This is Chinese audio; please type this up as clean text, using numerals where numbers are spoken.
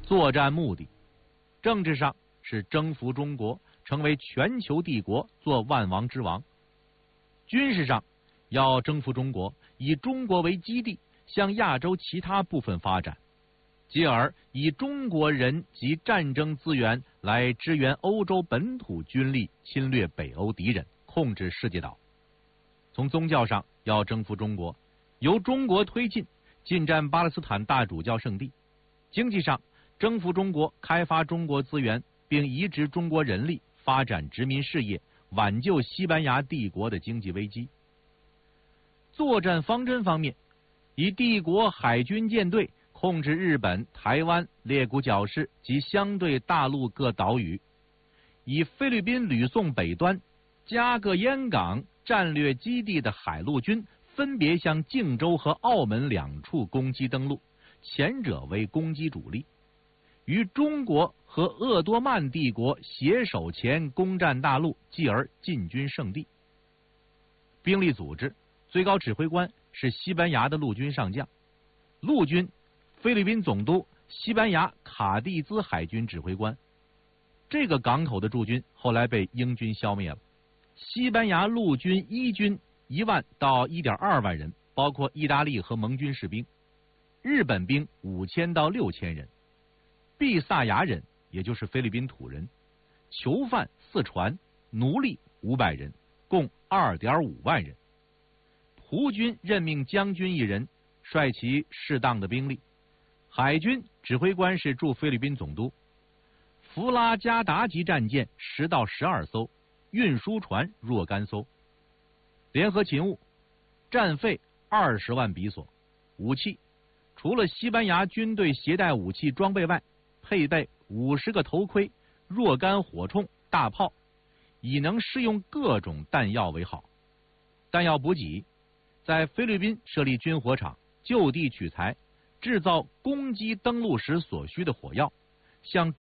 作战目的，政治上是征服中国，成为全球帝国，做万王之王；军事上要征服中国，以中国为基地，向亚洲其他部分发展，继而以中国人及战争资源来支援欧洲本土军力，侵略北欧敌人，控制世界岛。从宗教上要征服中国，由中国推进，进占巴勒斯坦大主教圣地；经济上征服中国，开发中国资源，并移植中国人力，发展殖民事业，挽救西班牙帝国的经济危机。作战方针方面，以帝国海军舰队控制日本、台湾、列古角市及相对大陆各岛屿，以菲律宾吕宋北端加个烟港战略基地的海陆军分别向靖州和澳门两处攻击登陆，前者为攻击主力，与中国和鄂多曼帝国携手前攻占大陆，继而进军圣地。兵力组织最高指挥官是西班牙的陆军上将，陆军菲律宾总督，西班牙卡蒂兹海军指挥官。这个港口的驻军后来被英军消灭了。西班牙陆军一军1万到1.2万人，包括意大利和盟军士兵；日本兵5000到6000人；毕萨牙人，也就是菲律宾土人；囚犯4船；奴隶500人，共2.5万人。葡军任命将军1人，率其适当的兵力。海军指挥官是驻菲律宾总督。弗拉加达级战舰10到12艘，运输船若干艘。联合勤务，战费20万比索。武器，除了西班牙军队携带武器装备外，配备50个头盔、若干火铳、大炮，以能适用各种弹药为好。弹药补给，在菲律宾设立军火厂，就地取材，制造攻击登陆时所需的火药，向